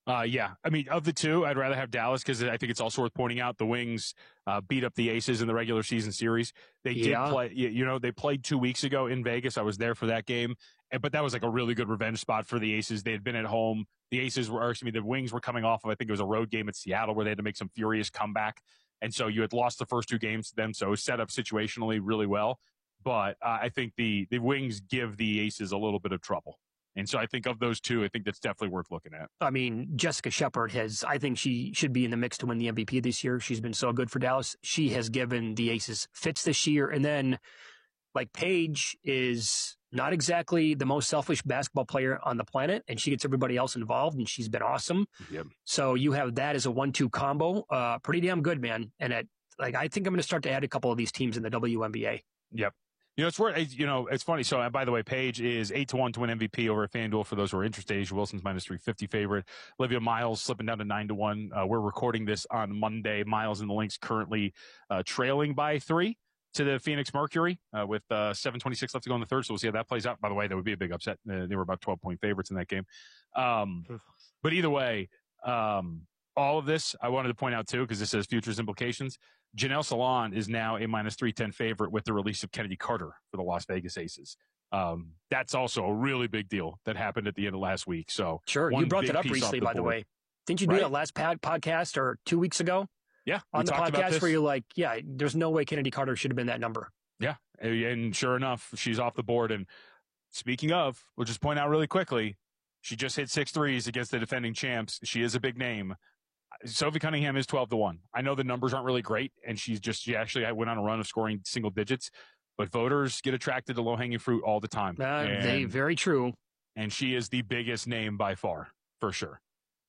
Yeah. I mean, of the two, I'd rather have Dallas because I think it's also worth pointing out the Wings beat up the Aces in the regular season series. They did play, they played 2 weeks ago in Vegas. I was there for that game, but that was like a really good revenge spot for the Aces. They had been at home. The Wings were coming off of, I think it was a road game at Seattle where they had to make some furious comeback. And so you had lost the first 2 games to them. So it was set up situationally really well. But I think the Wings give the Aces a little bit of trouble. And so I think of those two, I think that's definitely worth looking at. I mean, Jessica Shepard I think she should be in the mix to win the MVP this year. She's been so good for Dallas. She has given the Aces fits this year. And then, like, Paige is not exactly the most selfish basketball player on the planet, and she gets everybody else involved, and she's been awesome. Yep. So you have that as a 1-2 combo. Pretty damn good, man. And I think I'm going to start to add a couple of these teams in the WNBA. Yep. It's funny. So, by the way, Paige is 8-1 to win MVP over at FanDuel for those who are interested. A'ja Wilson's -350 favorite. Olivia Miles slipping down to 9-1. We're recording this on Monday. Miles in the Lynx currently trailing by 3 to the Phoenix Mercury with 7:26 left to go in the third. So we'll see how that plays out. By the way, that would be a big upset. They were about 12-point favorites in that game. But either way, all of this I wanted to point out too, because this has futures implications. Janelle Salon is now a -310 favorite with the release of Kennedy Carter for the Las Vegas Aces. That's also a really big deal that happened at the end of last week. So sure, you brought that up recently, by the way. Didn't you do that last podcast or 2 weeks ago? Yeah, on the podcast where you're like, yeah, there's no way Kennedy Carter should have been that number. Yeah, and sure enough, she's off the board. And speaking of, we'll just point out really quickly, she just hit 6 threes against the defending champs. She is a big name. Sophie Cunningham is 12-1. I know the numbers aren't really great, and she actually went on a run of scoring single digits, but voters get attracted to low-hanging fruit all the time. Very true. And she is the biggest name by far, for sure.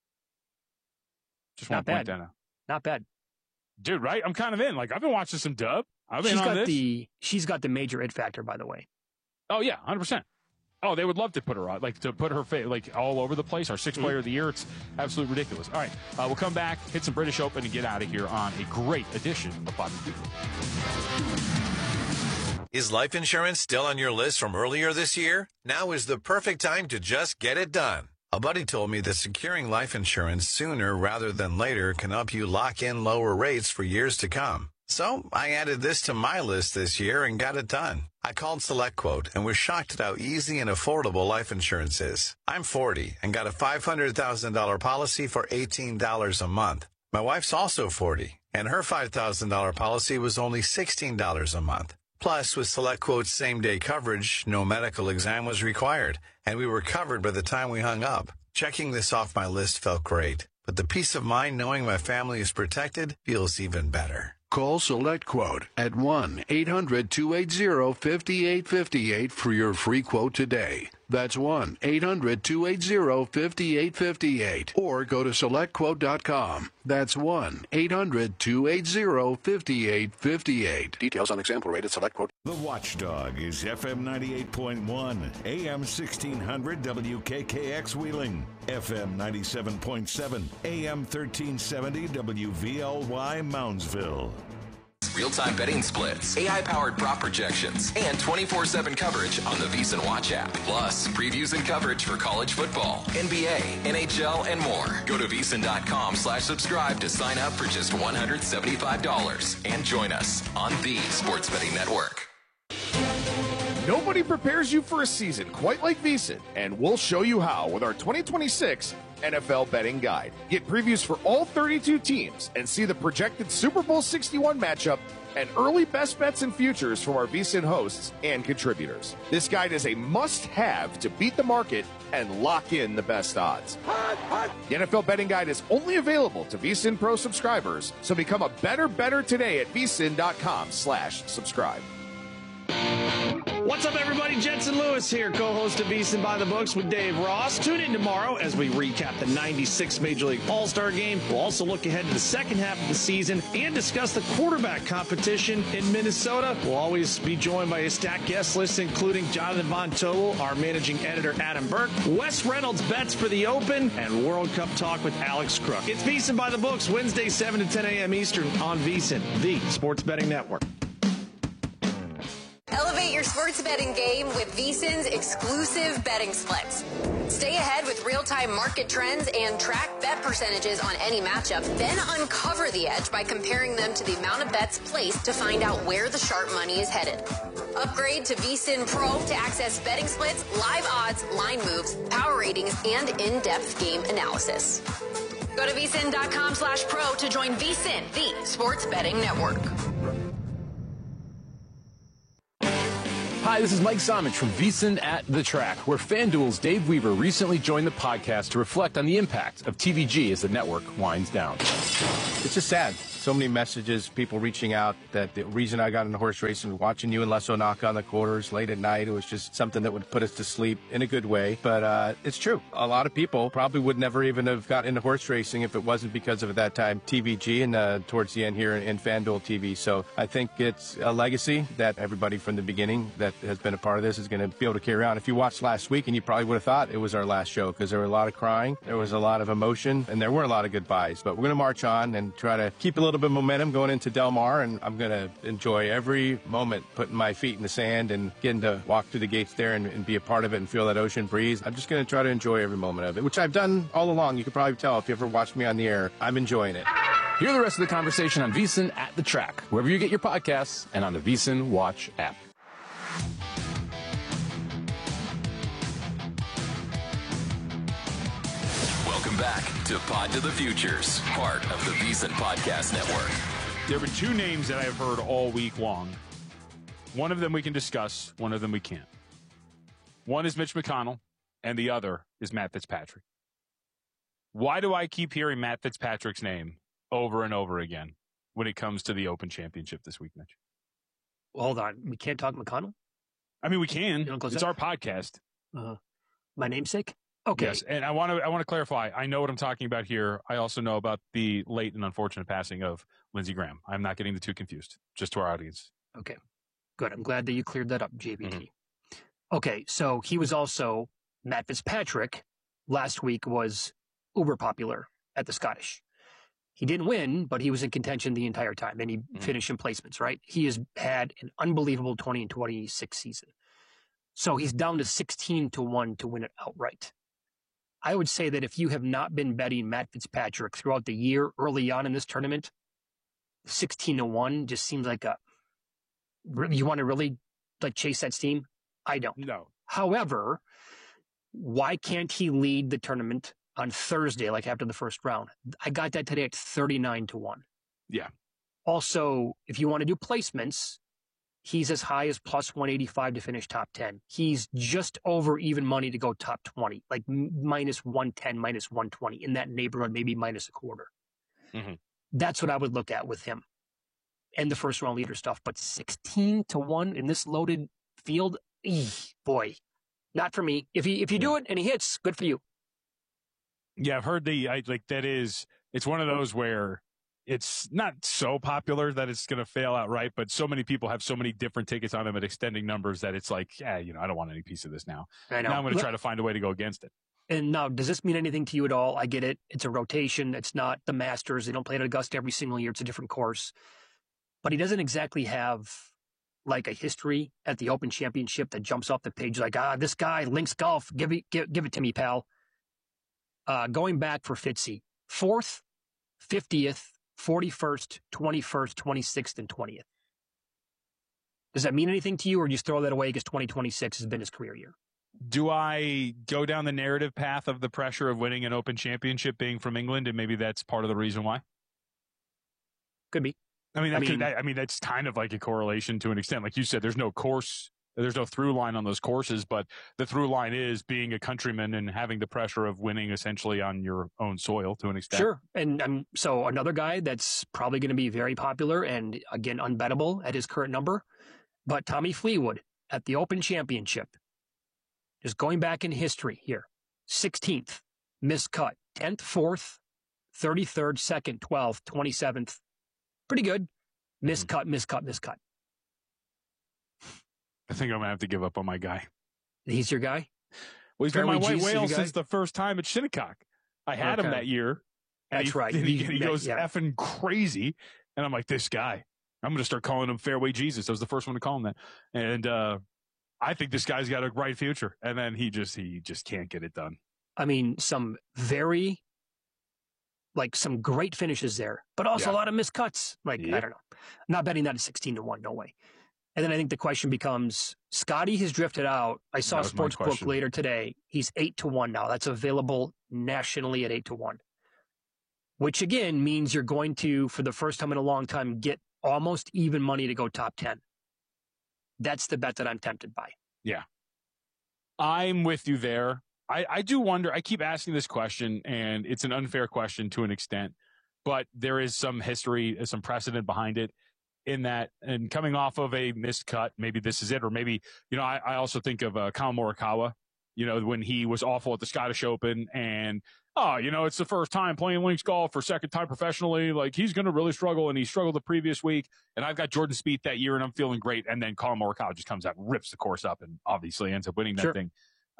Just want to point that out. Not bad. Dude, right? I'm kind of in. Like, I've been watching some dub. She's got the major it factor, by the way. Oh, yeah, 100%. Oh, they would love to put her on, to put her all over the place. Our 6th player of the year. It's absolutely ridiculous. All right, we'll come back, hit some British Open, and get out of here on a great edition of Bobby People. Is life insurance still on your list from earlier this year? Now is the perfect time to just get it done. A buddy told me that securing life insurance sooner rather than later can help you lock in lower rates for years to come. So I added this to my list this year and got it done. I called SelectQuote and was shocked at how easy and affordable life insurance is. I'm 40 and got a $500,000 policy for $18 a month. My wife's also 40, and her $5,000 policy was only $16 a month. Plus, with SelectQuote's same-day coverage, no medical exam was required, and we were covered by the time we hung up. Checking this off my list felt great, but the peace of mind knowing my family is protected feels even better. Call SelectQuote at 1-800-280-5858 for your free quote today. That's 1-800-280-5858. Or go to SelectQuote.com. That's 1-800-280-5858. Details on example rate at SelectQuote. The Watchdog is FM 98.1, AM 1600 WKKX Wheeling, FM 97.7, AM 1370 WVLY Moundsville. Real-time betting splits, AI-powered prop projections, and 24/7 coverage on the VSiN Watch app. Plus, previews and coverage for college football, NBA, NHL, and more. Go to VSiN.com/subscribe to sign up for just $175 and join us on the Sports Betting Network. Nobody prepares you for a season quite like VSiN, and we'll show you how with our 2026 NFL Betting Guide. Get previews for all 32 teams and see the projected Super Bowl 61 matchup and early best bets and futures from our VSiN hosts and contributors. This guide is a must-have to beat the market and lock in the best odds. The NFL Betting Guide is only available to VSiN Pro subscribers, so become a better today at VSiN.com/subscribe. What's up, everybody? Jensen Lewis here, co-host of VSiN by the Books with Dave Ross. Tune in tomorrow as we recap the 96 Major League All-Star Game. We'll also look ahead to the second half of the season and discuss the quarterback competition in Minnesota. We'll always be joined by a stacked guest list, including Jonathan Von Tobel, our managing editor Adam Burke, Wes Reynolds bets for the Open, and World Cup talk with Alex Crook. It's VSiN by the Books, Wednesday, 7 to 10 a.m. Eastern on VSiN, the Sports Betting Network. Elevate your sports betting game with VSiN's exclusive betting splits. Stay ahead with real-time market trends and track bet percentages on any matchup. Then uncover the edge by comparing them to the amount of bets placed to find out where the sharp money is headed. Upgrade to VSiN Pro to access betting splits, live odds, line moves, power ratings, and in-depth game analysis. Go to vsin.com/pro to join VSiN, the sports betting network. Hi, this is Mike Somich from VSiN at the Track, where FanDuel's Dave Weaver recently joined the podcast to reflect on the impact of TVG as the network winds down. It's just sad. So many messages, people reaching out that the reason I got into horse racing, watching you and Les O'Naka on the quarters late at night, it was just something that would put us to sleep in a good way. But it's true. A lot of people probably would never even have got into horse racing if it wasn't because of, at that time, TVG and towards the end here in FanDuel TV. So I think it's a legacy that everybody from the beginning that has been a part of this is going to be able to carry on. If you watched last week, and you probably would have thought it was our last show because there were a lot of crying, there was a lot of emotion, and there were a lot of goodbyes. But we're going to march on and try to keep a little bit of momentum going into Del Mar, and I'm going to enjoy every moment putting my feet in the sand and getting to walk through the gates there and be a part of it and feel that ocean breeze. I'm just going to try to enjoy every moment of it, which I've done all along. You can probably tell if you ever watched me on the air. I'm enjoying it. Hear the rest of the conversation on VSiN at the Track, wherever you get your podcasts, and on the VSiN Watch app. Welcome back to Pod to the Futures, part of the VSiN Podcast Network. There have been two names that I've heard all week long. One of them we can discuss, one of them we can't. One is Mitch McConnell, and the other is Matt Fitzpatrick. Why do I keep hearing Matt Fitzpatrick's name over and over again when it comes to the Open Championship this week, Mitch? Well, hold on. We can't talk McConnell? I mean, we can. It's our podcast. My namesake? Okay. Yes, and I want to clarify. I know what I'm talking about here. I also know about the late and unfortunate passing of Lindsey Graham. I'm not getting the two confused, just to our audience. Okay, good. I'm glad that you cleared that up, JBT. Mm-hmm. Okay, so he was also, Matt Fitzpatrick last week was uber popular at the Scottish. He didn't win, but he was in contention the entire time, and he finished in placements, right? He has had an unbelievable 20-26 season. So he's down to 16-1 to win it outright. I would say that if you have not been betting Matt Fitzpatrick throughout the year early on in this tournament, 16-1 just seems like you want to really like chase that steam? I don't. No. However, why can't he lead the tournament on Thursday, like after the first round? I got that today at 39-1. Yeah. Also, if you want to do placements, he's as high as plus 185 to finish top 10. He's just over even money to go top 20, like minus 110, minus 120, in that neighborhood, maybe minus a quarter. Mm-hmm. That's what I would look at with him and the first round leader stuff. But 16-1 in this loaded field, boy, not for me. If you do it and he hits, good for you. Yeah, I've heard it's one of those where it's not so popular that it's going to fail outright, but so many people have so many different tickets on them at extending numbers that it's like, I don't want any piece of this now. I know. Now I'm going to try to find a way to go against it. And now, does this mean anything to you at all? I get it. It's a rotation. It's not the Masters. They don't play at Augusta every single year. It's a different course. But he doesn't exactly have like a history at the Open Championship that jumps off the page like, this guy, Links Golf, give it to me, pal. Going back for Fitzy, 4th, 50th, 41st, 21st, 26th, and 20th. Does that mean anything to you, or just throw that away because 2026 has been his career year? Do I go down the narrative path of the pressure of winning an Open Championship being from England, and maybe that's part of the reason why? Could be. I mean, that's kind of like a correlation to an extent. Like you said, there's no through line on those courses, but the through line is being a countryman and having the pressure of winning essentially on your own soil to an extent. Sure. And so another guy that's probably going to be very popular and, again, unbettable at his current number, but Tommy Fleetwood at the Open Championship. Just going back in history here. 16th, miscut. 10th, 4th, 33rd, 2nd, 12th, 27th. Pretty good. Miscut. I think I'm going to have to give up on my guy. He's your guy? Well, he's been my white whale since the first time at Shinnecock. I had him that year. That's right. He goes effing crazy. And I'm like, this guy. I'm going to start calling him Fairway Jesus. I was the first one to call him that. And I think this guy's got a bright future. And then he just can't get it done. I mean, some great finishes there, but also a lot of missed cuts. I don't know. I'm not betting that at 16-1. No way. And then I think the question becomes, Scotty has drifted out. I saw Sportsbook later today. He's 8-1 now. That's available nationally at 8-1, which again means you're going to, for the first time in a long time, get almost even money to go top 10. That's the bet that I'm tempted by. Yeah. I'm with you there. I do wonder, I keep asking this question, and it's an unfair question to an extent, but there is some history, some precedent behind it in that, and coming off of a missed cut, maybe this is it, or maybe, I also think of Kyle Morikawa, when he was awful at the Scottish Open, and, it's the first time playing links golf for second time professionally, like he's going to really struggle, and he struggled the previous week, and I've got Jordan Spieth that year, and I'm feeling great, and then Kyle Morikawa just comes out and rips the course up, and obviously ends up winning that thing.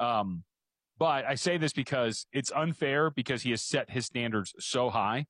But I say this because it's unfair because he has set his standards so high.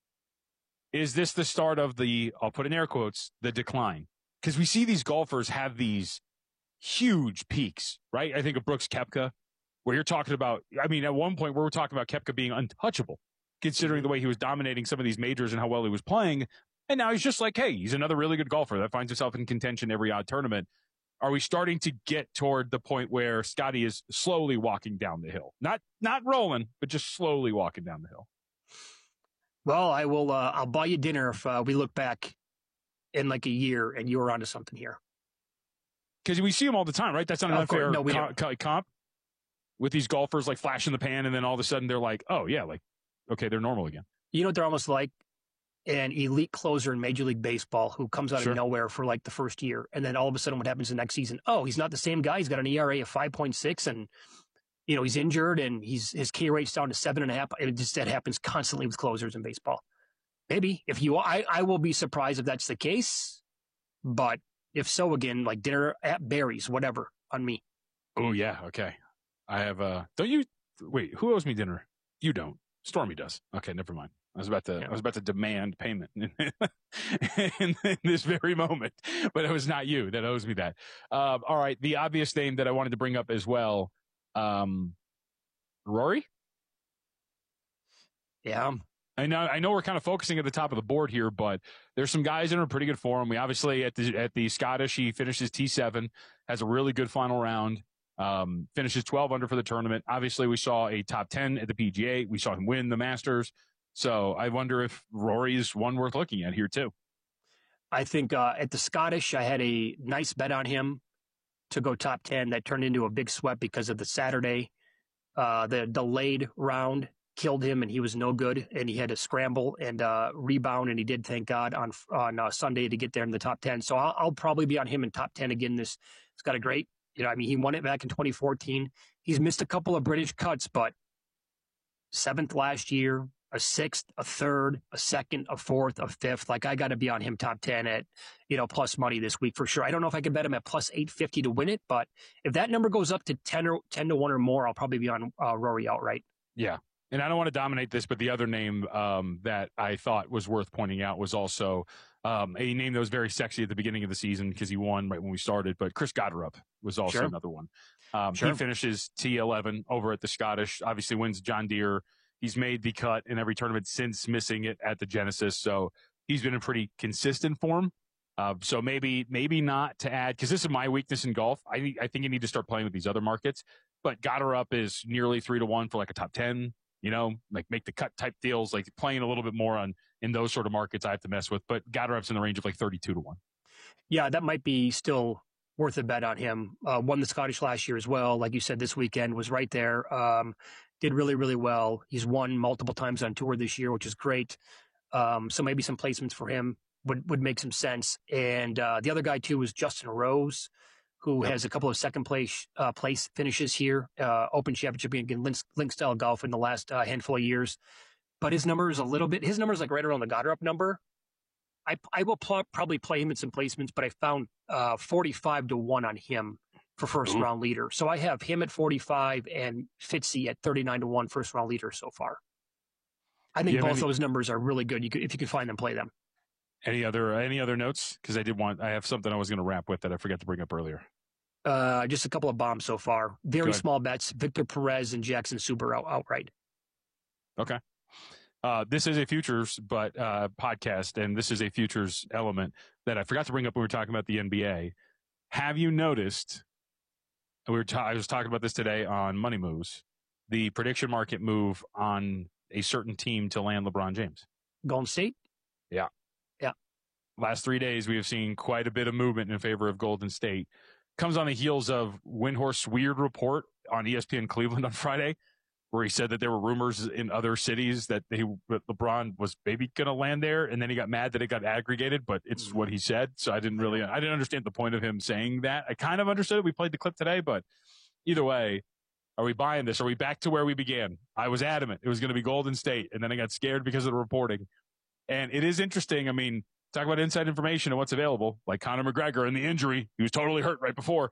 Is this the start of I'll put in air quotes, the decline? Because we see these golfers have these huge peaks, right? I think of Brooks Koepka, where you're talking about, at one point we were talking about Koepka being untouchable, considering the way he was dominating some of these majors and how well he was playing. And now he's just like, hey, he's another really good golfer that finds himself in contention every odd tournament. Are we starting to get toward the point where Scotty is slowly walking down the hill? Not rolling, but just slowly walking down the hill. Well, I will. I'll buy you dinner if we look back in like a year and you were onto something here. Because we see them all the time, right? That's not an unfair comp with these golfers like flash in the pan, and then all of a sudden they're like, oh yeah, like okay, they're normal again. You know what they're almost like? An elite closer in Major League Baseball who comes out of nowhere for like the first year, and then all of a sudden what happens the next season? Oh, he's not the same guy. He's got an ERA of 5.6, and he's injured, and his K rate's down to 7.5. That happens constantly with closers in baseball. Maybe I will be surprised if that's the case, but if so, again, like dinner at Barry's, whatever, on me. Oh yeah, okay. I have don't you wait? Who owes me dinner? You don't. Stormy does. Okay, never mind. I was about to demand payment in this very moment, but it was not you that owes me that. All right. The obvious name that I wanted to bring up as well, Rory. Yeah. I know we're kind of focusing at the top of the board here, but there's some guys in a pretty good form. We obviously at the Scottish, he finishes T7, has a really good final round. Finishes 12 under for the tournament. Obviously, we saw a top 10 at the PGA. We saw him win the Masters. So I wonder if Rory is one worth looking at here too. I think at the Scottish, I had a nice bet on him to go top 10 that turned into a big sweat because of the Saturday. The delayed round killed him, and he was no good, and he had to scramble and rebound, and he did, thank God, on Sunday to get there in the top 10. So I'll probably be on him in top 10 again. It's got a great, he won it back in 2014. He's missed a couple of British cuts, but 7th last year, a 6th, a 3rd, a 2nd, a 4th, a 5th. Like, I got to be on him top 10 at, plus money this week for sure. I don't know if I can bet him at plus 850 to win it, but if that number goes up to 10 to 1 or more, I'll probably be on Rory outright. Yeah. And I don't want to dominate this, but the other name that I thought was worth pointing out was also a name that was very sexy at the beginning of the season because he won right when we started. But Chris Gotterup was also another one. He finishes T11 over at the Scottish, obviously wins John Deere. He's made the cut in every tournament since missing it at the Genesis. So he's been in pretty consistent form. So maybe not to add, because this is my weakness in golf. I think you need to start playing with these other markets. But Gotterup is nearly 3-1 for like a top 10. Like make the cut type deals, like playing a little bit more in those sort of markets I have to mess with. But Gotterup's in the range of like 32-1. Yeah, that might be still worth a bet on him. Won the Scottish last year as well. Like you said, this weekend was right there. Did really, really well. He's won multiple times on tour this year, which is great. So maybe some placements for him would make some sense. And the other guy too was Justin Rose, who has a couple of second place finishes here, Open Championship against Link Style Golf in the last handful of years. But his number is like right around the Gotterup number. I will probably play him in some placements, but I found 45-1 on him for first round leader. So I have him at 45 and Fitzy at 39-1 first round leader so far. I think both those numbers are really good. If you can find them, play them. Any other notes? Because I have something I was going to wrap with that I forgot to bring up earlier. Just a couple of bombs so far. Very small bets. Victor Perez and Jackson Super outright. Okay. This is a futures podcast, and this is a futures element that I forgot to bring up when we were talking about the NBA. Have you noticed? I was talking about this today on Money Moves. The prediction market move on a certain team to land LeBron James. Golden State? Yeah. Yeah. Last 3 days, we have seen quite a bit of movement in favor of Golden State. Comes on the heels of Windhorst's weird report on ESPN Cleveland on Friday, where he said that there were rumors in other cities that LeBron was maybe going to land there, and then he got mad that it got aggregated, but it's what he said. So I didn't understand the point of him saying that. I kind of understood it. We played the clip today, but either way, are we buying this? Are we back to where we began? I was adamant it was going to be Golden State, and then I got scared because of the reporting. And it is interesting. I mean, talk about inside information and what's available, like Conor McGregor and the injury. He was totally hurt right before.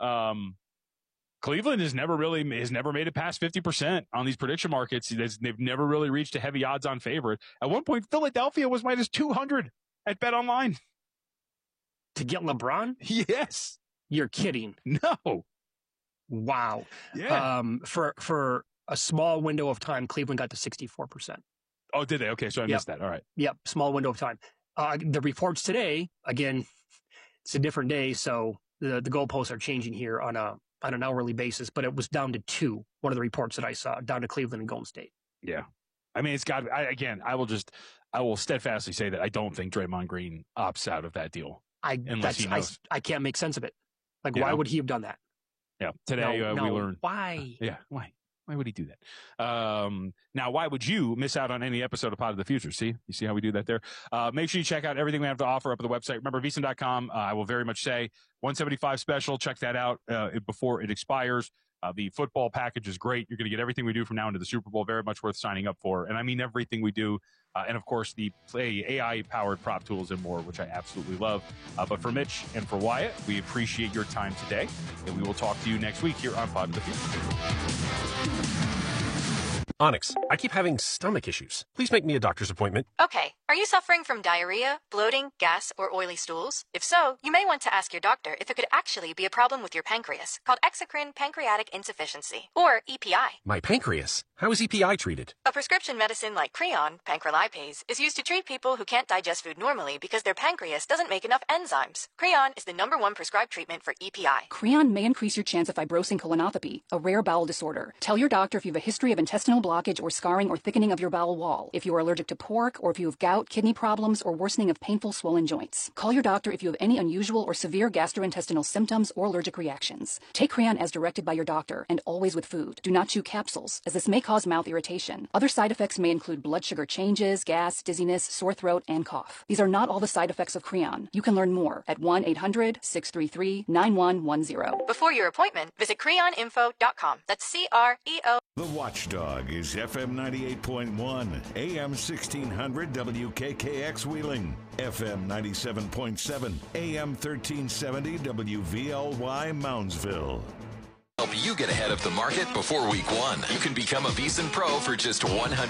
Cleveland has never made it past 50% on these prediction markets. They've never really reached a heavy odds-on favorite. At one point, Philadelphia was minus 200 at BetOnline. To get LeBron? Yes. You're kidding. No. Wow. Yeah. For a small window of time, Cleveland got to 64%. Oh, did they? Okay, so I missed that. All right. Yep, small window of time. The reports today, again, it's a different day, so the goalposts are changing here on an hourly basis, but it was down to 2, one of the reports that I saw, down to Cleveland and Golden State. Yeah. I mean, I will steadfastly say that I don't think Draymond Green opts out of that deal. I can't make sense of it. Like, why would he have done that? Yeah. Today we learned. Why? Yeah. Why? Why would he do that? Now, why would you miss out on any episode of Pod of the Future? You see how we do that there? Make sure you check out everything we have to offer up at the website. Remember, VSiN.com, I will very much say, 175 special. Check that out before it expires. The football package is great. You're going to get everything we do from now into the Super Bowl. Very much worth signing up for. And I mean everything we do. And, of course, the AI-powered prop tools and more, which I absolutely love. But for Mitch and for Wyatt, we appreciate your time today. And we will talk to you next week here on Pod of the Future. Onyx, I keep having stomach issues. Please make me a doctor's appointment. Okay. Are you suffering from diarrhea, bloating, gas, or oily stools? If so, you may want to ask your doctor if it could actually be a problem with your pancreas, called exocrine pancreatic insufficiency, or EPI. My pancreas? How is EPI treated? A prescription medicine like Creon, pancrelipase, is used to treat people who can't digest food normally because their pancreas doesn't make enough enzymes. Creon is the #1 prescribed treatment for EPI. Creon may increase your chance of fibrosing colonopathy, a rare bowel disorder. Tell your doctor if you have a history of intestinal blockage or scarring or thickening of your bowel wall, if you are allergic to pork, or if you have gout, kidney problems, or worsening of painful swollen joints. Call your doctor if you have any unusual or severe gastrointestinal symptoms or allergic reactions. Take Creon as directed by your doctor, and always with food. Do not chew capsules, as this may cause mouth irritation. Other side effects may include blood sugar changes, gas, dizziness, sore throat, and cough. These are not all the side effects of Creon. You can learn more at 1-800-633-9110. Before your appointment, visit creoninfo.com. That's CREO. The Watchdog is FM 98.1, AM 1600 WKKX Wheeling, FM 97.7, AM 1370 WVLY Moundsville. Help you get ahead of the market before week 1. You can become a VSiN Pro for just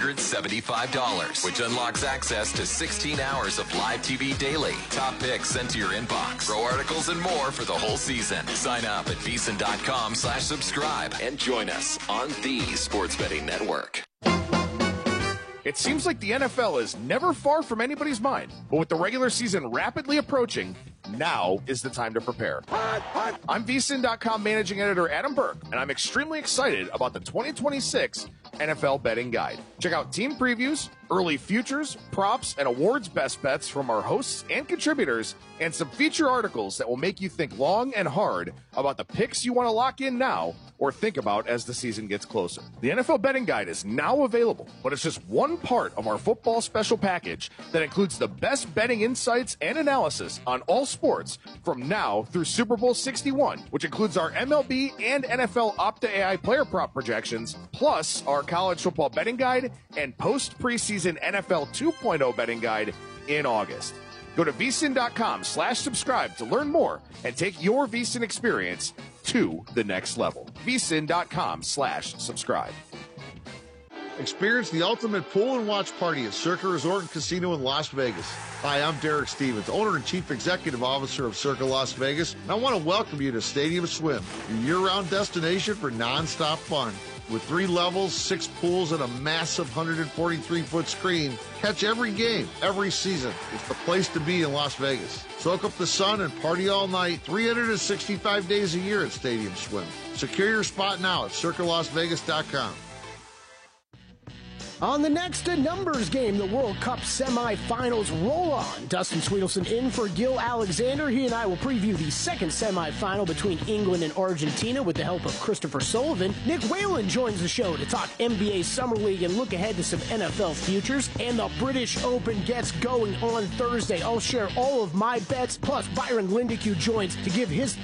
$175, which unlocks access to 16 hours of live TV daily, top picks sent to your inbox, pro articles, and more for the whole season. Sign up at VSiN.com/subscribe and join us on the Sports Betting Network. It seems like the NFL is never far from anybody's mind, but with the regular season rapidly approaching, now is the time to prepare. I'm VSiN.com managing editor Adam Burke, and I'm extremely excited about the 2026 NFL Betting Guide. Check out team previews, early futures, props, and awards best bets from our hosts and contributors, and some feature articles that will make you think long and hard about the picks you want to lock in now or think about as the season gets closer. The NFL Betting Guide is now available, but it's just one part of our football special package that includes the best betting insights and analysis on all sports from now through Super Bowl 61, which includes our MLB and NFL Opta AI player prop projections, plus our college football betting guide and post-preseason NFL 2.0 betting guide in August. Go to VSiN.com/subscribe to learn more and take your VSiN experience to the next level. VSiN.com/subscribe. Experience the ultimate pool and watch party at Circa Resort and Casino in Las Vegas. Hi, I'm Derek Stevens, owner and chief executive officer of Circa Las Vegas, and I want to welcome you to Stadium Swim, your year-round destination for non-stop fun. With 3 levels, 6 pools, and a massive 143-foot screen, catch every game, every season. It's the place to be in Las Vegas. Soak up the sun and party all night, 365 days a year at Stadium Swim. Secure your spot now at CircaLasVegas.com. On the next numbers game, the World Cup semifinals roll on. Dustin Sweetelson in for Gil Alexander. He and I will preview the second semifinal between England and Argentina with the help of Christopher Sullivan. Nick Whalen joins the show to talk NBA Summer League and look ahead to some NFL futures. And the British Open gets going on Thursday. I'll share all of my bets, plus Byron Lindeque joins to give his